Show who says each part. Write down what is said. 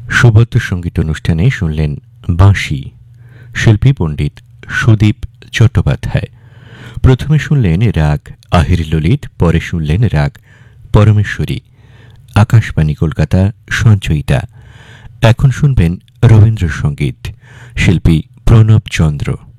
Speaker 1: সুবদ্ধ সঙ্গীত অনুষ্ঠানে শুনলেন বাঁশি, শিল্পী পণ্ডিত সুদীপ চট্টোপাধ্যায়। প্রথমে শুনলেন রাগ আহির ললিত, পরে শুনলেন রাগ পরমেশ্বরী। আকাশবাণী কলকাতা সঞ্চয়িতা। এখন শুনবেন রবীন্দ্রসঙ্গীত, শিল্পী প্রণব চন্দ্র।